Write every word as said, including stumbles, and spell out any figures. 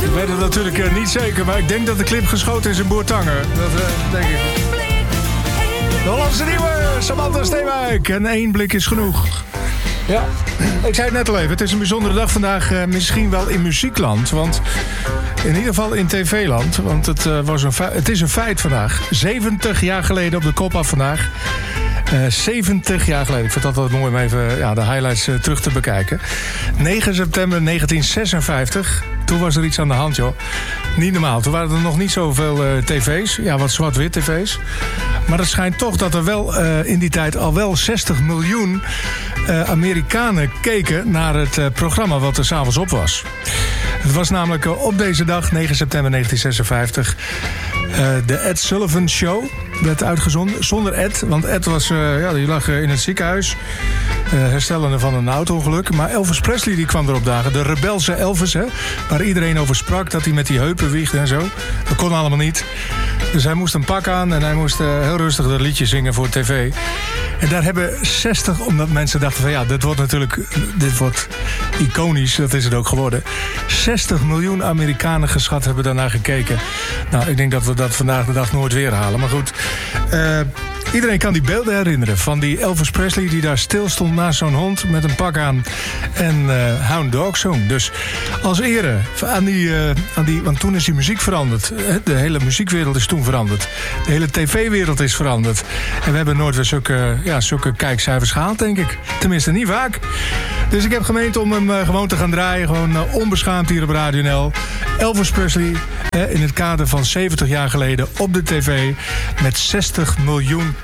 Ik weet het natuurlijk uh, niet zeker, maar ik denk dat de clip geschoten is in Bourtange. Dat uh, denk ik. De Hollandse nieuwe, Samantha Steenwijk. En één blik is genoeg. Ja, ik zei het net al even. Het is een bijzondere dag vandaag. Uh, misschien wel in muziekland. Want in ieder geval in tv-land. Want het, uh, was een fe- het is een feit vandaag. zeventig jaar geleden op de kop af vandaag. Uh, zeventig jaar geleden. Ik vind het altijd mooi om even ja, de highlights uh, terug te bekijken. negen september negentien zesenvijftig. Toen was er iets aan de hand, joh. Niet normaal. Toen waren er nog niet zoveel uh, tv's. Ja, wat zwart-wit tv's. Maar het schijnt toch dat er wel uh, in die tijd al wel zestig miljoen uh, Amerikanen keken naar het uh, programma wat er s'avonds op was. Het was namelijk uh, op deze dag, negen september negentien zesenvijftig... Uh, de Ed Sullivan Show werd uitgezonden. Zonder Ed, want Ed was, uh, ja, die lag uh, in het ziekenhuis. Uh, herstellende van een auto-ongeluk. Maar Elvis Presley die kwam erop dagen. De rebelse Elvis, hè, waar iedereen over sprak. Dat hij met die heupen wiegde en zo. Dat kon allemaal niet. Dus hij moest een pak aan en hij moest uh, heel rustig dat liedje zingen voor tv. En daar hebben zestig, omdat mensen dachten van ja, dit wordt natuurlijk, dit wordt iconisch, dat is het ook geworden. zestig miljoen Amerikanen geschat hebben daarnaar gekeken. Nou, ik denk dat we dat vandaag de dag nooit weer halen. Maar goed, uh, iedereen kan die beelden herinneren van die Elvis Presley die daar stil stond naast zo'n hond met een pak aan en uh, Hound Dog zong. Dus als ere aan die, uh, aan die, want toen is die muziek veranderd. De hele muziekwereld is toen veranderd. De hele tv-wereld is veranderd. En we hebben nooit weer zulke, ja, zulke kijkcijfers gehaald, denk ik. Tenminste, niet vaak. Dus ik heb gemeend om hem uh, gewoon te gaan draaien. Gewoon uh, onbeschaamd hier op Radio N L. Elvis Presley uh, in het kader van zeventig jaar geleden op de tv met zestig miljoen